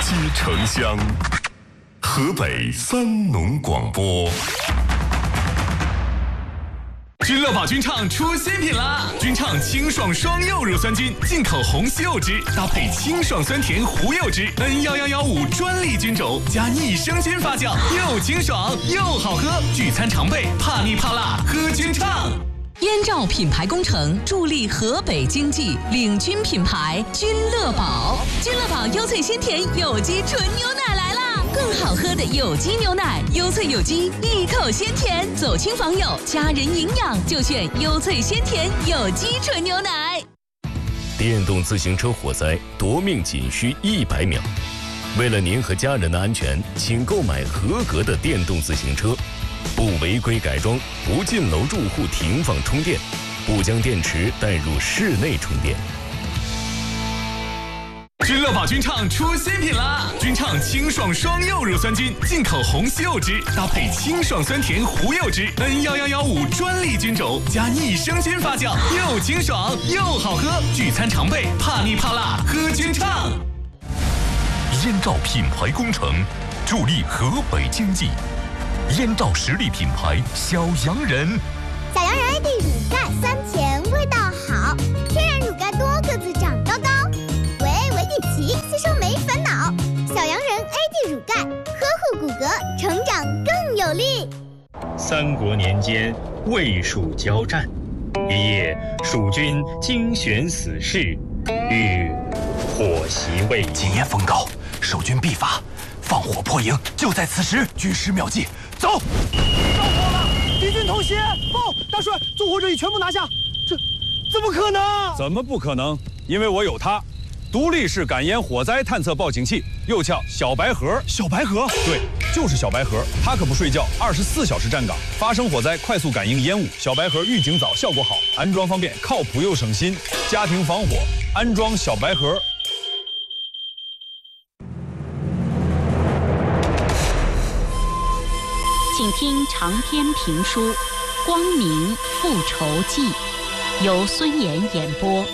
接城乡，河北三农广播。君乐宝菌畅出新品啦！菌畅清爽双柚乳酸菌，进口红西柚汁搭配清爽酸甜胡柚汁 N11115专利菌种加益生菌发酵，又清爽又好喝，聚餐常备，怕腻怕辣喝菌畅。 燕赵品牌工程助力河北经济，领军品牌君乐宝。君乐宝优萃鲜甜有机纯牛奶来啦！更好喝的有机牛奶，优萃有机，一口鲜甜，走亲访友，家人营养就选优萃鲜甜有机纯牛奶。 电动自行车火灾夺命仅需100秒，为了您和家人的安全，请购买合格的电动自行车，不违规改装，不进楼住户停放充电，不将电池带入室内充电。 君乐宝菌畅出新品啦！菌畅清爽双柚乳酸菌，进口红西柚汁搭配清爽酸甜胡柚汁 N11115专利菌种加益生菌发酵，又清爽又好喝，聚餐常备，怕腻怕辣喝菌畅。 燕赵品牌工程助力河北经济，燕赵实力品牌小洋人。 小洋人 AD 乳钙酸甜，味道好，天然乳钙多个子长高高，维底奇吸收没烦恼。小洋人 AD 乳钙呵护骨骼，成长更有力。 三国年间，魏蜀交战，一夜，蜀军精选死士，欲火袭魏。 今夜风高，守军必发，放火破营，就在此时。军师妙计，走！ 着火了！敌军偷袭！报，大帅，纵火者已全部拿下。这怎么可能？ 怎么不可能？因为我有它。独立式感烟火灾探测报警器，又叫小白盒。 小白盒？ 对，就是小白盒。它可不睡觉，24小时站岗，发生火灾快速感应烟雾。小白盒预警早，效果好，安装方便，靠谱又省心。家庭防火，安装小白盒。 请听长篇评书《光明复仇记》，由孙岩演播。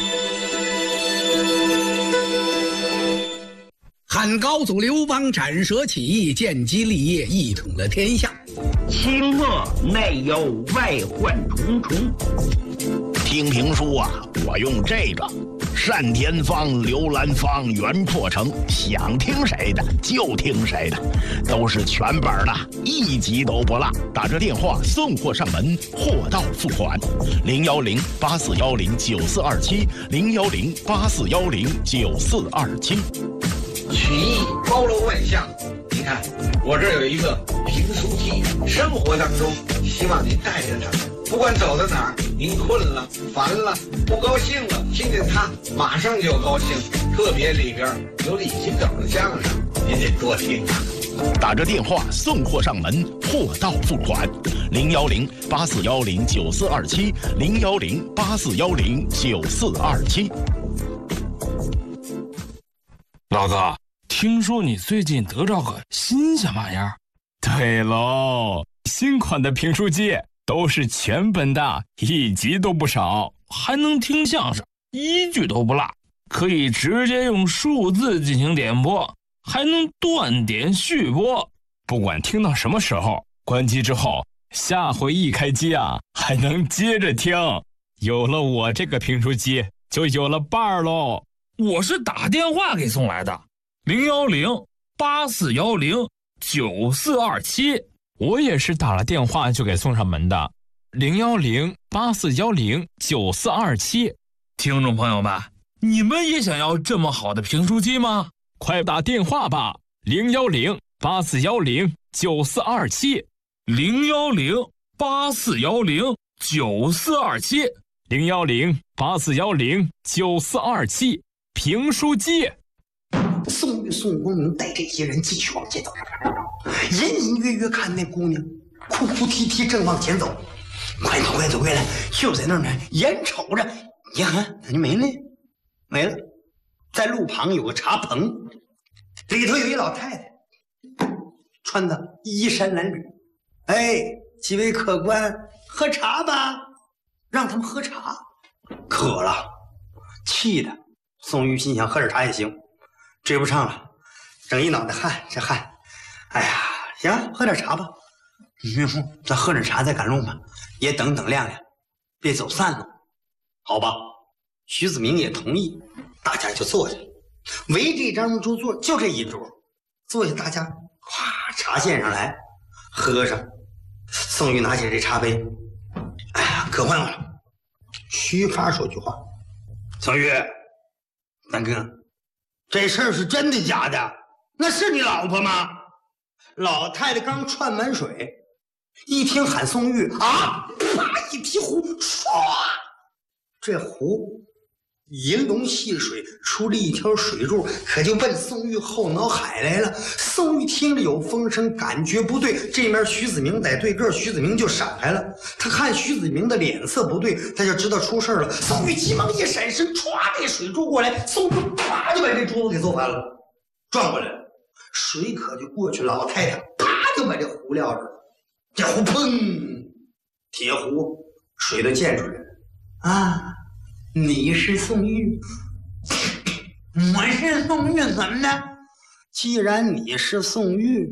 汉高祖刘邦斩蛇起义，建基立业，一统了天下。 清末内忧外患重重。 听评书啊，我用这个单田芳、刘兰芳、袁破城，想听谁的就听谁的，都是全本的，一集都不落。打这电话送货上门，货到付款。010-8410-9427，010-8410-9427。 曲艺包罗万象，你看我这有一个评书记，生活当中希望您带着他，不管走到哪儿，您困了、烦了、不高兴了，听见他马上就高兴。特别里边有李金斗的相声，您得多听啊。 打着电话送货上门，货到付款。010-8410-9427，010-8410-9427。 老哥，听说你最近得着个新鲜玩意儿？ 对喽，新款的评书机都是全本的，一集都不少， 还能听相声，一句都不落，可以直接用数字进行点播，还能断点续播， 不管听到什么时候，关机之后，下回一开机啊，还能接着听。有了我这个评书机，就有了伴儿喽。 我是打电话给送来的，010-8410-9427。 我也是打了电话就给送上门的，010-8410-9427。 听众朋友们，你们也想要这么好的评书机吗？ 快打电话吧，010-8410-9427。 010-8410-9427。 010-8410-9427。评书机。 宋光明带这些人继续往前走，隐隐约约看那姑娘哭哭啼啼正往前走，快走回来，就在那儿呢，眼瞅着，一看咋就没了？没了，在路旁有个茶棚，里头有一老太太，穿的衣衫褴褛。哎，几位客官，喝茶吧，让他们喝茶。渴了，气的。宋玉心想喝点茶也行，追不上了， 整一脑袋汗，这汗，哎呀，行，喝点茶吧。咱喝点茶再赶路吧，也等等亮亮，别走散了。好吧，徐子明也同意，大家就坐下，围这张桌坐，就这一桌，坐下，大家咵茶献上来，喝上。宋玉拿起这茶杯，哎呀，可欢了。徐发说句话：“宋玉，大哥，这事儿是真的假的？那是你老婆吗？”老太太刚串完水，一听喊宋玉啊，啪一提壶，唰，这壶银龙戏水出了一条水柱，可就奔宋玉后脑海来了。宋玉听着有风声，感觉不对，这面徐子明在对个，徐子明就闪开了。他看徐子明的脸色不对，他就知道出事了。宋玉急忙一闪身，歘，这水柱过来，宋玉啪就把这桌子给揍翻了，转过来了，水可就过去，老太太啪就把这壶撂着了，这壶砰，铁壶水都溅出来了啊！你是宋玉，我是宋玉，怎么的？既然你是宋玉，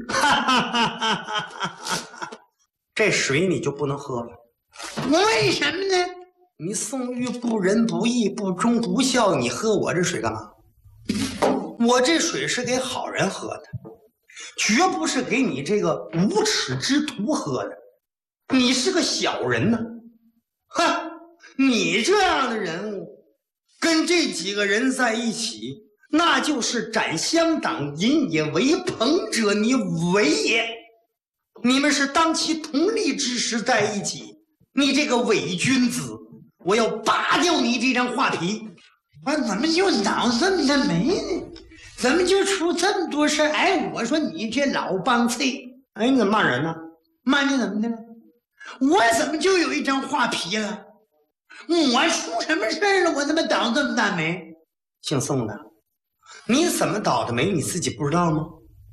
这水你就不能喝了。为什么呢？你宋玉不仁不义、不忠不孝，你喝我这水干嘛？我这水是给好人喝的，绝不是给你这个无耻之徒喝的。你是个小人呢，哼！你这样的人物，跟这几个人在一起，那就是斩相党，引也为朋者，你为也。你们是当其同力之时在一起，你这个伪君子，我要拔掉你这张画皮！我怎么就脑这么的没呢？怎么就出这么多事？哎，我说你这老帮菜，哎，你怎么骂人呢？骂你怎么的了？我怎么就有一张画皮了？我出什么事儿了？我他妈倒这么大霉！姓宋的，你怎么倒的霉？你自己不知道吗？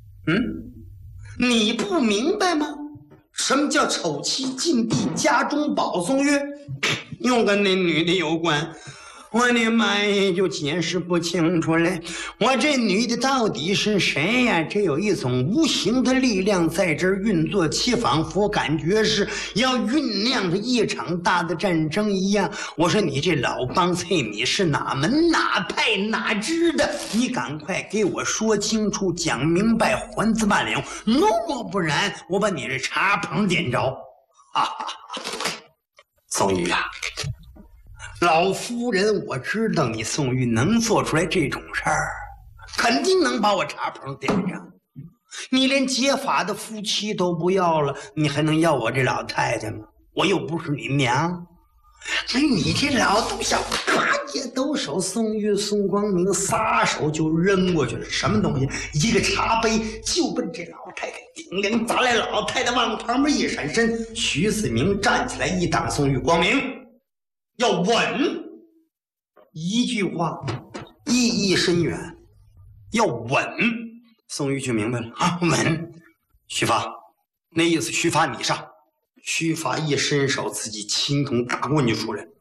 你不明白吗？什么叫丑妻近地家中宝？宋玉又跟那女的有关。我的妈呀，就解释不清楚了。我这女的到底是谁呀？这有一种无形的力量在这儿运作，其仿佛感觉是要酝酿着一场大的战争一样。我说你这老帮菜，你是哪门哪派哪支的？你赶快给我说清楚，讲明白，还字半两。若不然，我把你这茶棚点着！哈哈哈！宋玉啊，老夫人，我知道你宋玉能做出来这种事儿，肯定能把我茶棚点上。你连结发的夫妻都不要了，你还能要我这老太太吗？我又不是你娘。所以你这老东西，啪也抖手，宋玉、宋光明撒手就扔过去了。什么东西？一个茶杯就奔这老太太顶梁砸来，老太太往旁边一闪身，徐子明站起来一挡宋玉。光明要稳，一句话意义深远，要稳。宋玉就明白了啊，稳。徐发，那意思徐发你上。徐发一伸手，自己青铜大棍就出来了。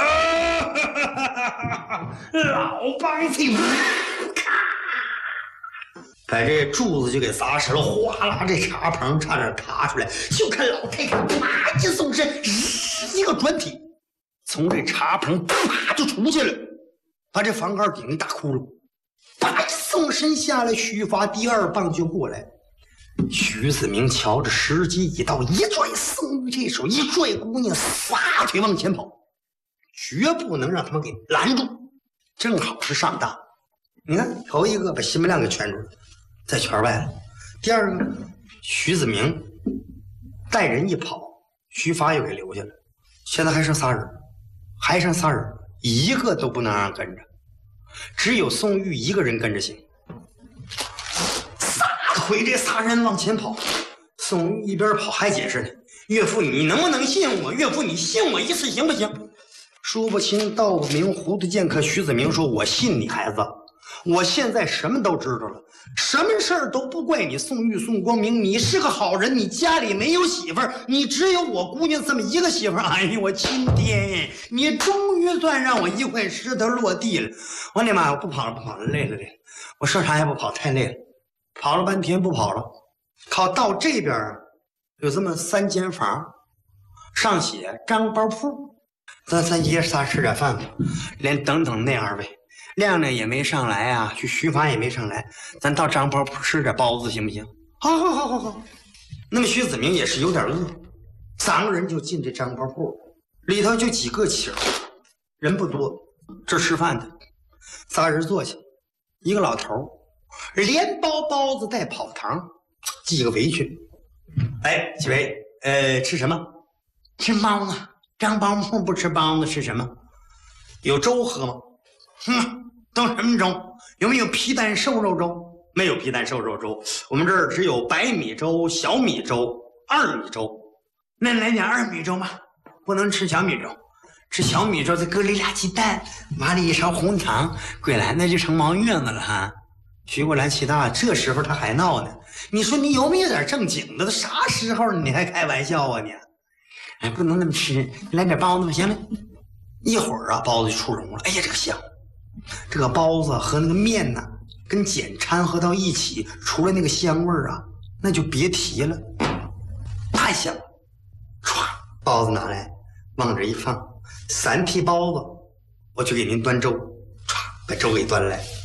老帮菜，咔，把这柱子就给砸实了，哗啦，这茶棚差点塌出来。就看老太太啪一纵身，一个转体，从这茶棚啪就出去了，把这房盖顶一大窟窿。啪一纵身下来，徐发第二棒就过来。徐子明瞧着时机已到，一拽宋玉这手，一拽姑娘，撒腿往前跑，绝不能让他们给拦住。正好是上当，你看头一个把辛巴亮给圈住了，在圈外了。第二个，徐子明带人一跑，徐发又给留下了。现在还剩仨人，一个都不能让跟着，只有宋玉一个人跟着行。回这仨人往前跑，宋玉一边跑还解释呢：“岳父，你能不能信我？岳父，你信我一次行不行？”说不清道不明，糊涂剑客徐子明说：“我信你孩子，我现在什么都知道了，什么事儿都不怪你宋玉、宋光明，你是个好人，你家里没有媳妇儿，你只有我姑娘这么一个媳妇儿。哎呦，我亲爹，你终于算让我一块石头落地了。我的妈，我不跑了，累了，我说啥也不跑，太累了。 跑了半天不跑了，靠到这边啊，有这么3间房，上写张包铺。咱爷仨吃点饭吧，连等那2位，亮亮也没上来啊，徐发也没上来，咱到张包铺吃点包子行不行？好。那么徐子明也是有点饿，3个人就进这张包铺，里头就几个起儿，人不多，这吃饭的，3人坐下，一个老头连包包子带跑堂，系个围裙。哎，几位，吃什么？吃包子。张包铺不吃包子吃什么？有粥喝吗？都什么粥？有没有皮蛋瘦肉粥？没有皮蛋瘦肉粥，我们这儿只有白米粥、小米粥、2米粥。那来点2米粥吧，不能吃小米粥，吃小米粥再搁里俩鸡蛋，挖里一勺红糖，归来那就成毛月子了哈。徐过来气大，这时候他还闹呢。你说你有没有点正经的？都啥时候了，你还开玩笑啊你？哎，不能那么吃，来点包子吧，行了。一会儿啊，包子就出笼了。哎呀，这个香！这个包子和那个面呢，跟碱掺和到一起，出来那个香味儿啊，那就别提了，太香了。唰，包子拿来，往这一放，3屉包子，我去给您端粥。唰，把粥给端来。